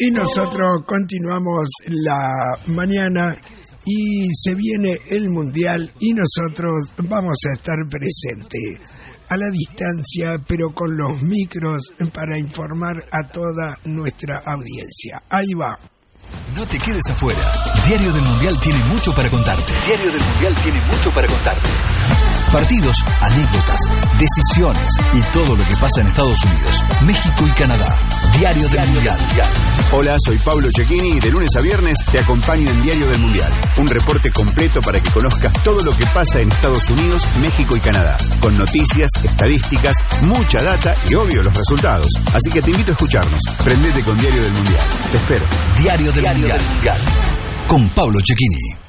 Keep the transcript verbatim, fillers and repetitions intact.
Y nosotros continuamos la mañana y se viene el Mundial y nosotros vamos a estar presentes a la distancia, pero con los micros para informar a toda nuestra audiencia. Ahí va. No te quedes afuera. Diario del Mundial tiene mucho para contarte. Diario del Mundial tiene mucho para contarte. Partidos, anécdotas, decisiones y todo lo que pasa en Estados Unidos, México y Canadá. Diario del Mundial. Hola, soy Pablo Cecchini y de lunes a viernes te acompaño en Diario del Mundial. Un reporte completo para que conozcas todo lo que pasa en Estados Unidos, México y Canadá. Con noticias, estadísticas, mucha data y obvio los resultados. Así que te invito a escucharnos. Prendete con Diario del Mundial. Te espero. Diario del Mundial. Con Pablo Cecchini.